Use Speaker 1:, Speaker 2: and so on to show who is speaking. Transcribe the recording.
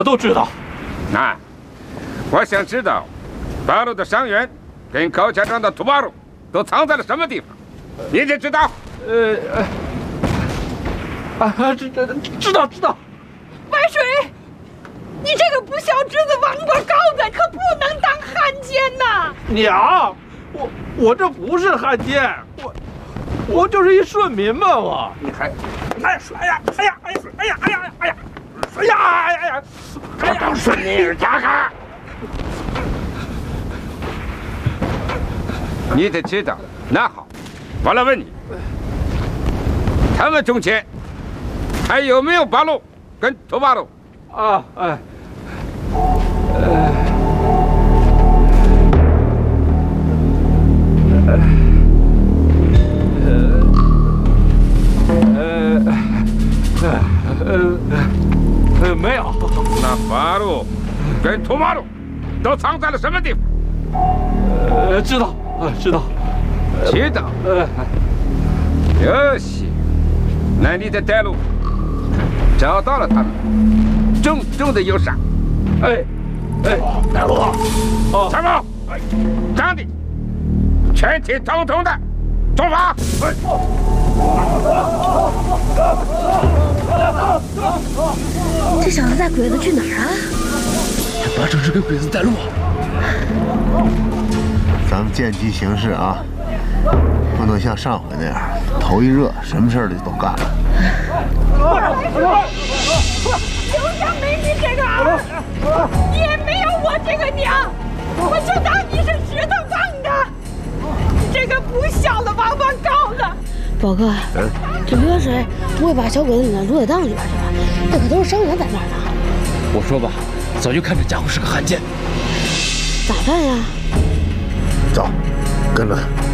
Speaker 1: 我都知道。
Speaker 2: 那，我想知道，八路的伤员跟高家庄的土八路都藏在了什么地方？你也知道？
Speaker 1: 知道。
Speaker 3: 白水，你这个不孝之子、王八羔子，可不能当汉奸呐！
Speaker 1: 娘，我这不是汉奸，我就是一顺民嘛，我。
Speaker 2: 你还，我当顺民家伙。你得知道，那好，我来问你，他们中间还有没有八路跟土八路？
Speaker 1: 啊，没有。
Speaker 2: 那八路跟土八路都藏在了什么地方？
Speaker 1: 知道。
Speaker 2: 知道。有戏。那你的带路找到了他们，重重的有赏。
Speaker 1: 带路。
Speaker 2: 参谋，长的，全体统统的出发。
Speaker 4: 这小子带鬼子去哪儿啊？
Speaker 5: 八成是给鬼子带路。
Speaker 6: 咱们见机行事啊，不能像上回那样头一热，什么事儿就都干了。
Speaker 3: 就像没你这个儿，也没有我这个娘，我就当你是石头放的。这个不孝的王八羔子！
Speaker 4: 宝哥，这流水不会把小鬼子领到芦苇荡里边去吧？那可都是伤员在那儿呢。
Speaker 5: 我说吧，早就看这家伙是个汉奸。
Speaker 4: 咋办呀？
Speaker 6: 走，跟着他。